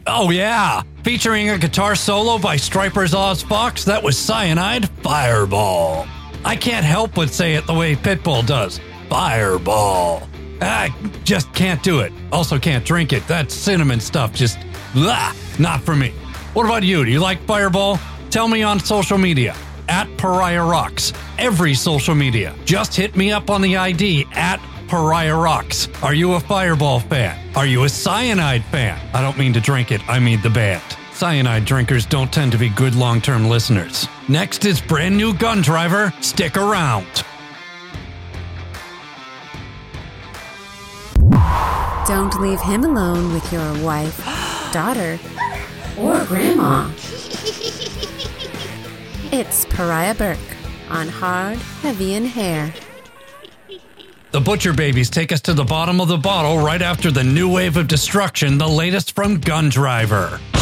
Oh yeah, featuring a guitar solo by Striper's Oz Fox, that was Cyanide Fireball. I can't help but say it the way Pitbull does. Fireball. I just can't do it. Also can't drink it. That cinnamon stuff just, not for me. What about you? Do you like Fireball? Tell me on social media. At Pariah Rocks. Every social media. Just hit me up on the ID at Pariah Rocks. Are you a Fireball fan? Are you a Cyanide fan? I don't mean to drink it, I mean the band. Cyanide drinkers don't tend to be good long-term listeners. Next is brand new Gun Driver. Stick around. Don't leave him alone with your wife, daughter, or grandma. It's Pariah Burke on Hard, Heavy, and Hair. The Butcher Babies take us to the bottom of the bottle right after the new wave of destruction, the latest from Gun Driver.